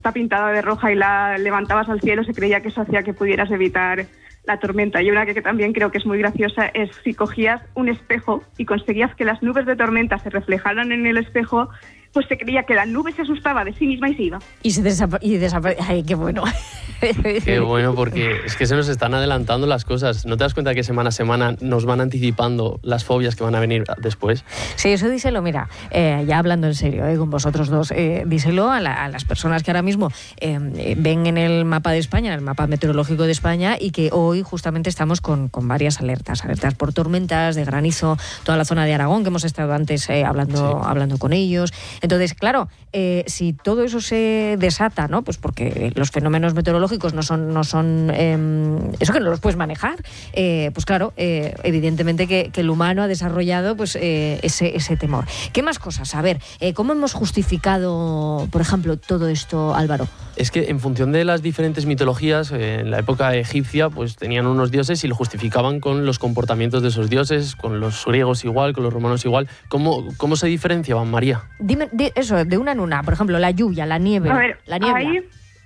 está pintada de roja y la levantabas al cielo, se creía que eso hacía que pudieras evitar la tormenta. Y una que también creo que es muy graciosa es si cogías un espejo y conseguías que las nubes de tormenta se reflejaran en el espejo, pues se creía que la nube se asustaba de sí misma y se iba. Y desaparecía. ¡Ay, qué bueno! Qué bueno, porque es que se nos están adelantando las cosas. ¿No te das cuenta que semana a semana nos van anticipando las fobias que van a venir después? Sí, eso díselo, mira, ya hablando en serio con vosotros dos, díselo a las personas que ahora mismo ven en el mapa de España, en el mapa meteorológico de España, y que hoy justamente estamos con varias alertas por tormentas, de granizo, toda la zona de Aragón, que hemos estado antes hablando con ellos. Entonces, claro, si todo eso se desata, ¿no? Pues porque los fenómenos meteorológicos no son eso que no los puedes manejar, pues claro, evidentemente que el humano ha desarrollado pues ese temor. ¿Qué más cosas? A ver, ¿cómo hemos justificado, por ejemplo, todo esto, Álvaro? Es que en función de las diferentes mitologías, en la época egipcia, pues tenían unos dioses y lo justificaban con los comportamientos de esos dioses, con los griegos igual, con los romanos igual. ¿Cómo se diferenciaban, María? Dime eso, de una en una. Por ejemplo, la lluvia, la nieve, a ver, la niebla.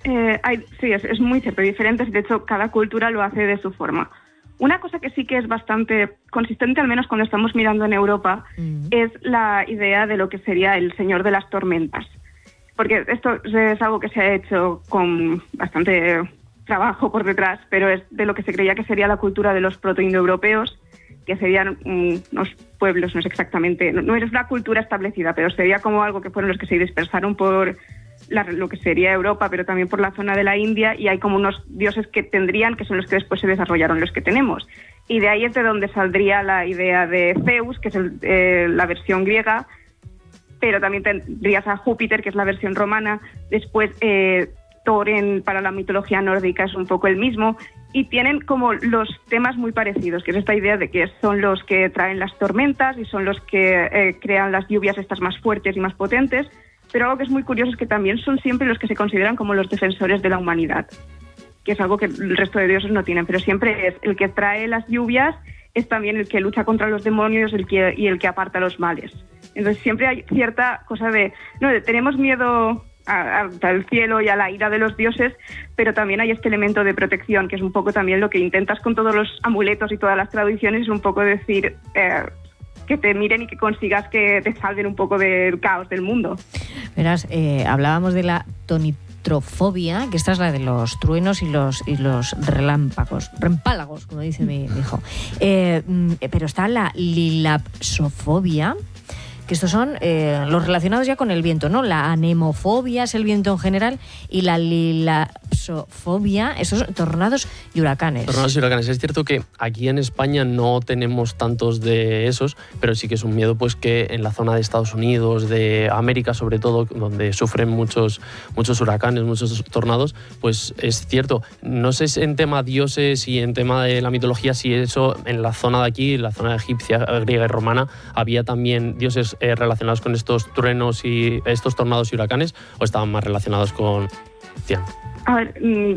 Sí, es muy cierto, diferentes. De hecho, cada cultura lo hace de su forma. Una cosa que sí que es bastante consistente, al menos cuando estamos mirando en Europa, es la idea de lo que sería el señor de las tormentas. Porque esto es algo que se ha hecho con bastante trabajo por detrás, pero es de lo que se creía que sería la cultura de los protoindoeuropeos, que serían unos pueblos, no es exactamente, no es una cultura establecida, pero sería como algo que fueron los que se dispersaron por lo que sería Europa, pero también por la zona de la India, y hay como unos dioses que son los que después se desarrollaron los que tenemos. Y de ahí es de donde saldría la idea de Zeus, que es la versión griega, pero también tendrías a Júpiter, que es la versión romana. Después Thor para la mitología nórdica es un poco el mismo, y tienen como los temas muy parecidos, que es esta idea de que son los que traen las tormentas y son los que crean las lluvias estas más fuertes y más potentes. Pero algo que es muy curioso es que también son siempre los que se consideran como los defensores de la humanidad, que es algo que el resto de dioses no tienen, pero siempre es el que trae las lluvias, es también el que lucha contra los demonios y el que aparta los males. Entonces siempre hay cierta cosa tenemos miedo al cielo y a la ira de los dioses, pero también hay este elemento de protección, que es un poco también lo que intentas con todos los amuletos y todas las tradiciones, es un poco decir que te miren y que consigas que te salven un poco del caos del mundo. Verás, hablábamos de la tonitrofobia, que esta es la de los truenos y los rempálagos, como dice mi hijo. Pero está la lilapsofobia, que estos son los relacionados ya con el viento, ¿no? La anemofobia es el viento en general, y la lilapsofobia, esos tornados y huracanes. Tornados y huracanes. Es cierto que aquí en España no tenemos tantos de esos, pero sí que es un miedo pues que en la zona de Estados Unidos, de América sobre todo, donde sufren muchos huracanes, muchos tornados, pues es cierto. No sé si en tema dioses y en tema de la mitología, si eso en la zona de aquí, en la zona egipcia, griega y romana, había también dioses relacionados con estos truenos y estos tornados y huracanes, o estaban más relacionados con Cian. A ver,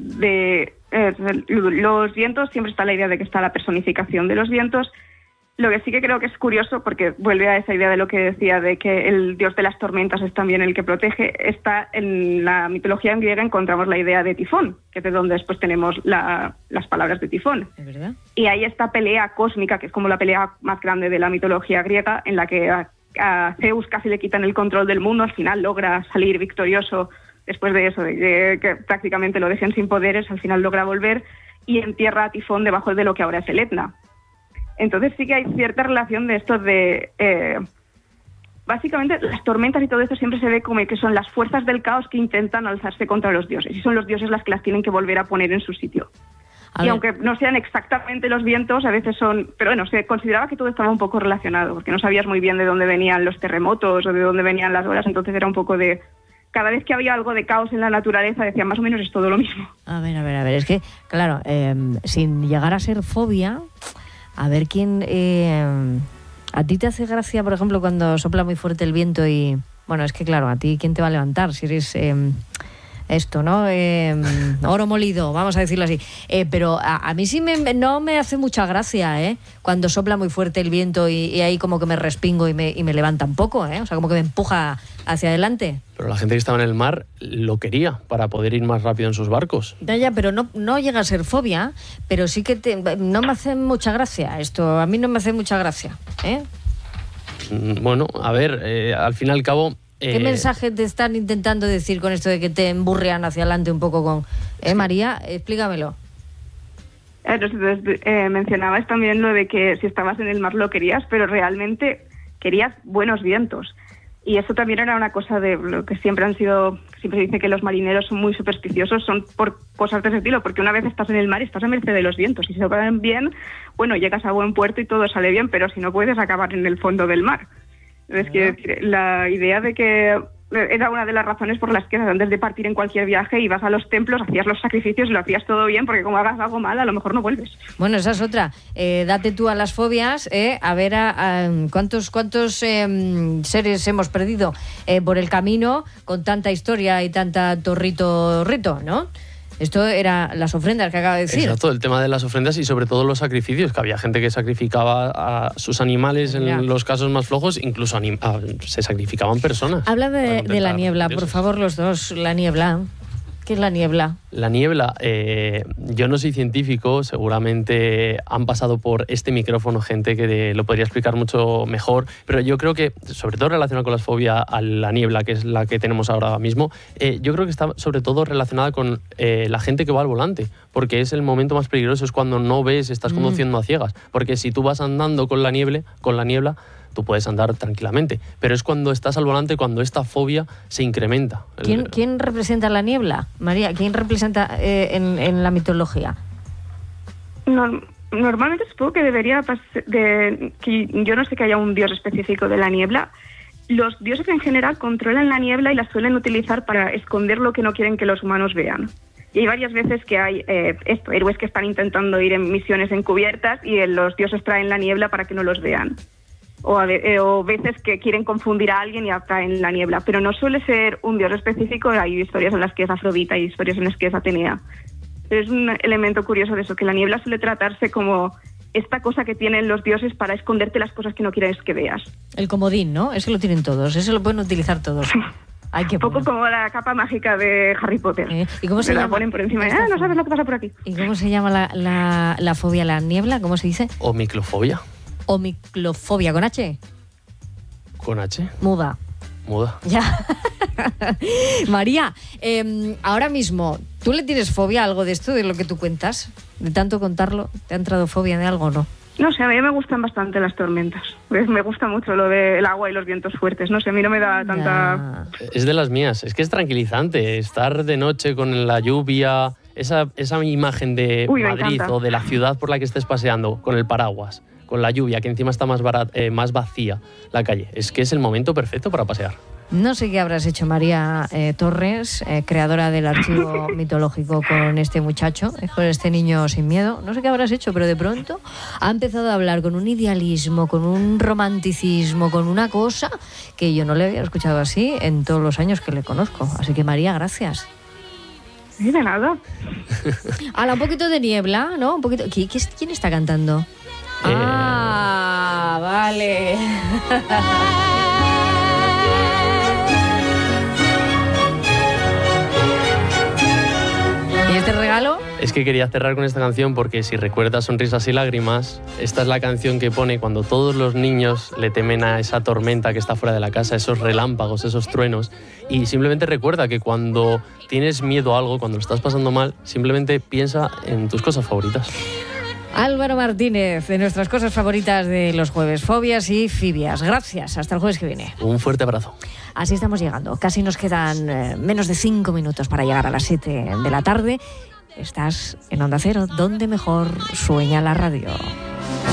los vientos, siempre está la idea de que está la personificación de los vientos. Lo que sí que creo que es curioso, porque vuelve a esa idea de lo que decía, de que el dios de las tormentas es también el que protege. Está en la mitología griega, encontramos la idea de Tifón, que es de donde después tenemos las palabras de tifón. ¿Es verdad? Y hay esta pelea cósmica, que es como la pelea más grande de la mitología griega, en la que a Zeus casi le quitan el control del mundo, al final logra salir victorioso después de eso, de que prácticamente lo dejen sin poderes, al final logra volver y entierra a Tifón debajo de lo que ahora es el Etna. Entonces sí que hay cierta relación de esto de... básicamente las tormentas y todo esto siempre se ve como que son las fuerzas del caos que intentan alzarse contra los dioses, y son los dioses las que las tienen que volver a poner en su sitio. Y aunque no sean exactamente los vientos, a veces son... Pero bueno, se consideraba que todo estaba un poco relacionado, porque no sabías muy bien de dónde venían los terremotos o de dónde venían las olas, entonces era un poco de... Cada vez que había algo de caos en la naturaleza, decían más o menos es todo lo mismo. A ver, es que, claro, sin llegar a ser fobia, a ver quién... ¿A ti te hace gracia, por ejemplo, cuando sopla muy fuerte el viento y... Bueno, es que claro, ¿a ti quién te va a levantar? Si eres... esto, ¿no? Oro molido, vamos a decirlo así. Pero a mí sí no me hace mucha gracia, cuando sopla muy fuerte el viento y ahí como que me respingo y me levanta un poco, o sea, como que me empuja hacia adelante. Pero la gente que estaba en el mar lo quería para poder ir más rápido en sus barcos. Ya, pero no llega a ser fobia, pero sí que no me hace mucha gracia esto. A mí no me hace mucha gracia, Bueno, a ver, al fin y al cabo... ¿Qué mensaje te están intentando decir con esto de que te emburrean hacia adelante un poco con... María, explícamelo. Mencionabas también lo de que si estabas en el mar lo querías, pero realmente querías buenos vientos. Y eso también era una cosa de lo que siempre se dice que los marineros son muy supersticiosos, son por cosas de ese estilo, porque una vez estás en el mar estás a merced de los vientos. Si se van bien, bueno, llegas a buen puerto y todo sale bien, pero si no puedes acabar en el fondo del mar. Es que la idea de que era una de las razones por las que antes de partir en cualquier viaje ibas a los templos, hacías los sacrificios y lo hacías todo bien, porque como hagas algo mal, a lo mejor no vuelves. Bueno, esa es otra. Date tú a las fobias, a ver cuántos seres hemos perdido por el camino con tanta historia y tanta torrito, ¿no? Esto era las ofrendas que acaba de decir. Exacto, el tema de las ofrendas y sobre todo los sacrificios, que había gente que sacrificaba a sus animales en los casos más flojos, incluso se sacrificaban personas. Habla de la niebla, por favor, los dos. La niebla. ¿Qué es la niebla? La niebla, yo no soy científico, seguramente han pasado por este micrófono gente que lo podría explicar mucho mejor, pero yo creo que, sobre todo relacionado con la fobia a la niebla, que es la que tenemos ahora mismo, yo creo que está sobre todo relacionada con la gente que va al volante, porque es el momento más peligroso, es cuando no ves, estás conduciendo a ciegas, porque si tú vas andando con la niebla, tú puedes andar tranquilamente, pero es cuando estás al volante cuando esta fobia se incrementa. ¿Quién representa la niebla, María? ¿Quién representa en la mitología? Normalmente supongo que debería que yo no sé que haya un dios específico de la niebla. Los dioses en general controlan la niebla y la suelen utilizar para esconder lo que no quieren que los humanos vean. Y hay varias veces que hay héroes que están intentando ir en misiones encubiertas y los dioses traen la niebla para que no los vean. O veces que quieren confundir a alguien y atraen la niebla, pero no suele ser un dios específico. Hay historias en las que es Afrodita y historias en las que es Atenea. Pero es un elemento curioso de eso, que la niebla suele tratarse como esta cosa que tienen los dioses para esconderte las cosas que no quieres que veas. El comodín, ¿no? Ese lo tienen todos, ese lo pueden utilizar todos. Ay, qué poco como la capa mágica de Harry Potter. ¿Y cómo se llama? La ponen por encima y no sabes lo que pasa por aquí. ¿Y cómo se llama la fobia a la niebla? ¿Cómo se dice? Omiclofobia. Omiclofobia, ¿con H? ¿Con H? Muda. Ya. María, ahora mismo, ¿tú le tienes fobia a algo de esto, de lo que tú cuentas? De tanto contarlo, ¿te ha entrado fobia de algo o no? No sé, a mí me gustan bastante las tormentas. Me gusta mucho lo del agua y los vientos fuertes. No sé, a mí no me da tanta... Es de las mías. Es que es tranquilizante estar de noche con la lluvia, esa imagen de Madrid o de la ciudad por la que estés paseando con el paraguas, con la lluvia, que encima está más vacía la calle. Es que es el momento perfecto para pasear. No sé qué habrás hecho, María Torres, creadora del archivo mitológico, con este muchacho, con este niño sin miedo. No sé qué habrás hecho, pero de pronto ha empezado a hablar con un idealismo, con un romanticismo, con una cosa que yo no le había escuchado así en todos los años que le conozco. Así que, María, gracias. Sí, de nada. Habla un poquito de niebla, ¿no? Un poquito. ¿Quién está cantando? Vale. ¿Y este regalo? Es que quería cerrar con esta canción porque si recuerdas Sonrisas y Lágrimas, esta es la canción que pone cuando todos los niños le temen a esa tormenta que está fuera de la casa, esos relámpagos, esos truenos. Y simplemente recuerda que cuando tienes miedo a algo, cuando lo estás pasando mal, simplemente piensa en tus cosas favoritas. Álvaro Martínez, de nuestras cosas favoritas de los jueves, fobias y fibias. Gracias, hasta el jueves que viene. Un fuerte abrazo. Así estamos llegando, casi nos quedan menos de 5 minutos para llegar a las 7 de la tarde. Estás en Onda Cero, donde mejor sueña la radio.